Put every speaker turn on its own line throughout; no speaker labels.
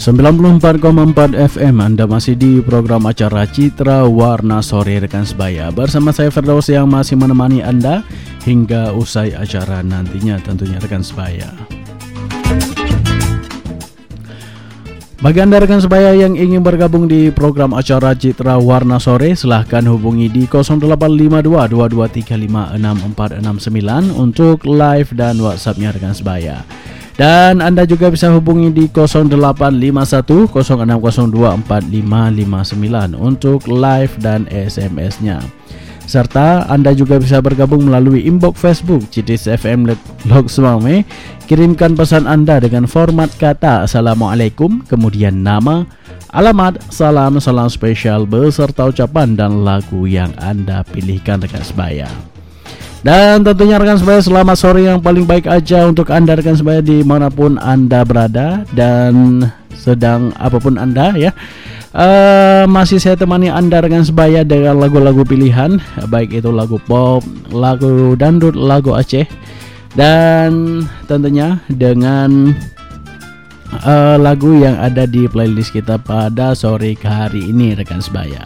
94,4 FM. Anda masih di program acara Citra Warna Sore rekan sebaya. Bersama saya Firdaus yang masih menemani Anda hingga usai acara nantinya tentunya rekan sebaya. Bagi Anda rekan sebaya yang ingin bergabung di program acara Citra Warna Sore, silahkan hubungi di 0852 2235 6469 untuk live dan WhatsAppnya rekan sebaya. Dan Anda juga bisa hubungi di 0851 0602 4559 untuk live dan SMS-nya. Serta Anda juga bisa bergabung melalui inbox Facebook Citis FM Lok Semame. Kirimkan pesan Anda dengan format kata Assalamualaikum, kemudian nama, alamat, salam spesial beserta ucapan dan lagu yang Anda pilihkan rekan sebaya. Dan tentunya rekan sebaya, selamat sore yang paling baik aja untuk Anda rekan sebaya dimanapun Anda berada dan sedang apapun Anda ya. Masih saya temani Anda rekan sebaya dengan lagu-lagu pilihan, baik itu lagu pop, lagu dangdut, lagu Aceh, dan tentunya dengan lagu yang ada di playlist kita pada sore hari ini rekan sebaya.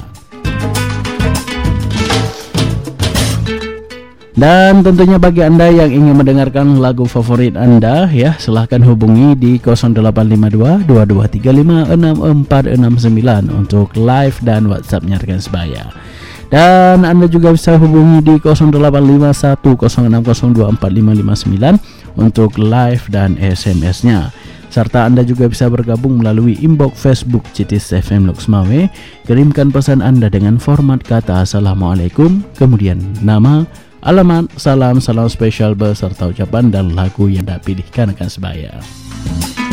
Dan tentunya bagi Anda yang ingin mendengarkan lagu favorit Anda ya, silahkan hubungi di 0852 2235 6469 untuk live dan WhatsAppnya rekan sebaya. Dan Anda juga bisa hubungi di 0851 0602 4559 untuk live dan SMS-nya. Serta Anda juga bisa bergabung melalui inbox Facebook Citis FM Lok Semame. Kirimkan pesan Anda dengan format kata Assalamualaikum, kemudian nama, alamat, salam spesial beserta ucapan dan lagu yang Anda pilihkan rekan sebaya.